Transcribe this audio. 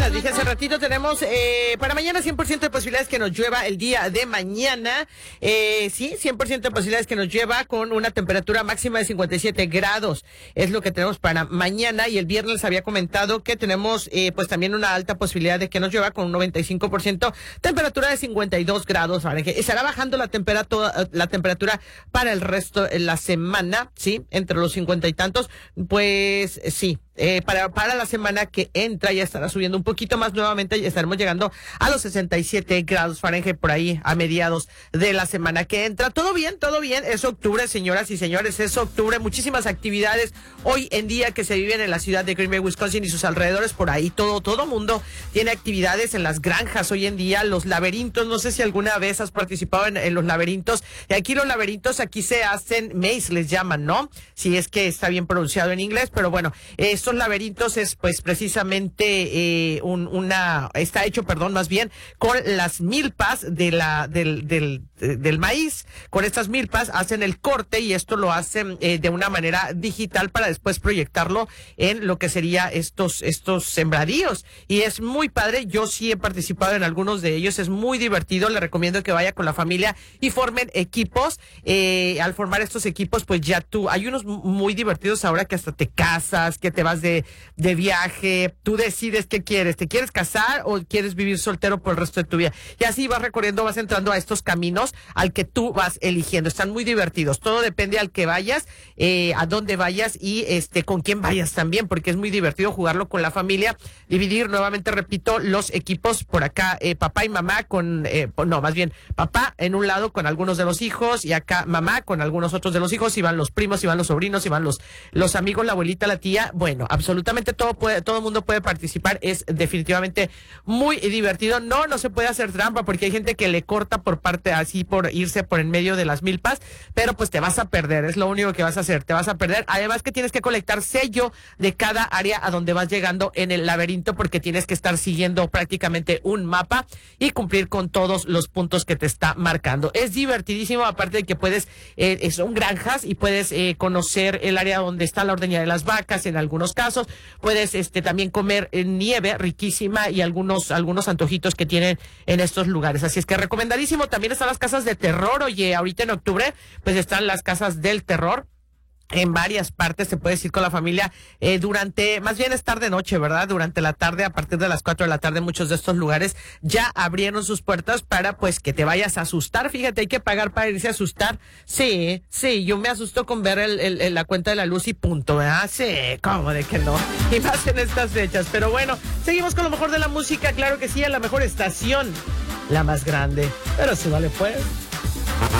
les dije hace ratito, tenemos para mañana 100% de posibilidades que nos llueva el día de mañana. Sí, 100% de posibilidades que nos llueva con una temperatura máxima de 57 grados. Es lo que tenemos para mañana. Y el viernes les había comentado que tenemos pues también una alta posibilidad de que nos llueva con un 95%, temperatura de 52 grados. Estará bajando la temperatura para el resto de la semana, ¿sí? Entre los 50 y tantos, pues sí. Para la semana que entra ya estará subiendo un poquito más nuevamente y estaremos llegando a los 67 grados Fahrenheit por ahí a mediados de la semana que entra. Todo bien, es octubre, señoras y señores, es octubre, muchísimas actividades hoy en día que se viven en la ciudad de Green Bay, Wisconsin y sus alrededores. Por ahí todo mundo tiene actividades en las granjas hoy en día, los laberintos. No sé si alguna vez has participado en los laberintos. Aquí los laberintos aquí se hacen maze, les llaman, ¿no? Si es que está bien pronunciado en inglés, pero bueno, estos laberintos es pues precisamente está hecho, más bien, con las milpas del maíz. Con estas milpas hacen el corte y esto lo hacen de una manera digital para después proyectarlo en lo que sería estos sembradíos. Y es muy padre, yo sí he participado en algunos de ellos, es muy divertido, le recomiendo que vaya con la familia y formen equipos. Al formar estos equipos, pues ya hay unos muy divertidos ahora que hasta te casas, que te vas de viaje, tú decides qué quieres, ¿te quieres casar o quieres vivir soltero por el resto de tu vida? Y así vas recorriendo, vas entrando a estos caminos al que tú vas eligiendo. Están muy divertidos, todo depende al que vayas, a dónde vayas y con quién vayas también, porque es muy divertido jugarlo con la familia, dividir, nuevamente repito, los equipos por acá, papá y mamá papá en un lado con algunos de los hijos y acá mamá con algunos otros de los hijos, y van los primos, y van los sobrinos, y van los amigos, la abuelita, la tía. Bueno, absolutamente todo mundo puede participar, es definitivamente muy divertido. No se puede hacer trampa porque hay gente que le corta por parte así por irse por en medio de las milpas, pero pues te vas a perder, es lo único que vas a hacer, te vas a perder. Además que tienes que colectar sello de cada área a donde vas llegando en el laberinto, porque tienes que estar siguiendo prácticamente un mapa y cumplir con todos los puntos que te está marcando. Es divertidísimo, aparte de que puedes, son granjas y puedes conocer el área donde está la ordeña de las vacas en algunos casos. Puedes también comer nieve riquísima y algunos antojitos que tienen en estos lugares. Así es que recomendadísimo. También están las casas de terror. Oye, ahorita en octubre pues están las casas del terror. En varias partes se puede ir con la familia más bien es tarde-noche, ¿verdad? Durante la tarde, a partir de las 4 de la tarde, muchos de estos lugares ya abrieron sus puertas para pues que te vayas a asustar. Fíjate, hay que pagar para irse a asustar. Sí, yo me asusto con ver la cuenta de la luz y punto, ¿verdad? Sí, ¿cómo de que no? Y más en estas fechas. Pero bueno, seguimos con lo mejor de la música, claro que sí, a la mejor estación, la más grande. Pero se vale pues.